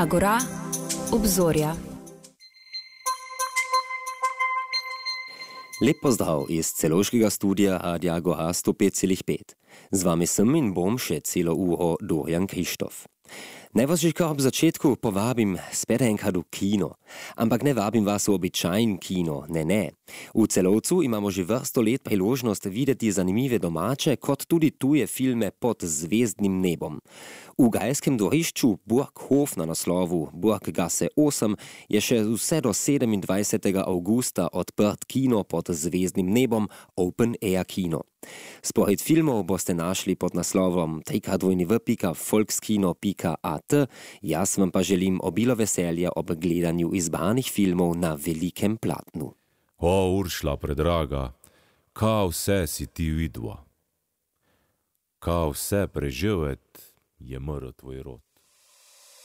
Agora, obzorja. Lep pozdrav iz celoškega studija Radia Agora 105,5. Z vami sem in bom še celo uro Dorian Krištof. Naj vas že kar ob začetku povabim spet enkrat v kino. Ampak ne vabim vas v običajen kino, ne. V Celovcu imamo že vrsto let priložnost videti zanimive domače, kot tudi tuje filme pod zvezdnim nebom. V gajskem dvorišču Burghof na naslovu Burggasse 8 je še vse do 27. augusta odprt kino pod zvezdnim nebom Open Air Kino. Spored filmov boste našli pod naslovom www.volkskino.at, jaz vam pa želim obilo veselja ob gledanju izbranih filmov na velikem platnu. O, Uršla predraga, kaj vse si ti vidva? Kaj vse preživet je mrl tvoj rod?